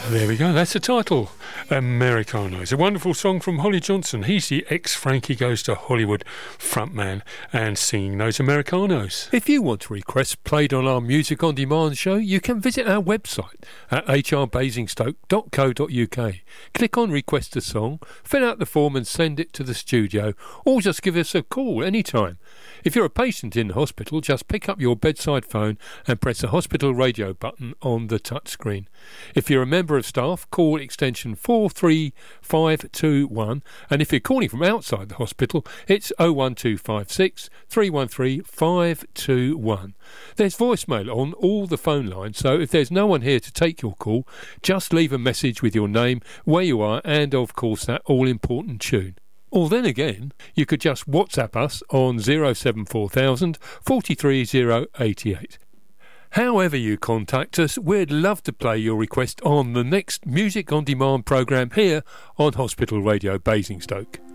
There we go, that's the title, Americano. It's a wonderful song from Holly Johnson. He's the ex-Frankie Goes to Hollywood frontman and singing those Americanos. If you want to request played on our Music On Demand show, you can visit our website at hrbasingstoke.co.uk. Click on Request a Song, fill out the form and send it to the studio, or just give us a call anytime. If you're a patient in the hospital, just pick up your bedside phone and press the hospital radio button on the touchscreen. If you're a member of staff, call extension 43521, and if you're calling from outside the hospital, it's 01256 313 521. There's voicemail on all the phone lines, so if there's no one here to take your call, just leave a message with your name, where you are, and of course that all-important tune. Or then again, you could just WhatsApp us on 074,000 43088. However you contact us, we'd love to play your request on the next Music On Demand programme here on Hospital Radio Basingstoke.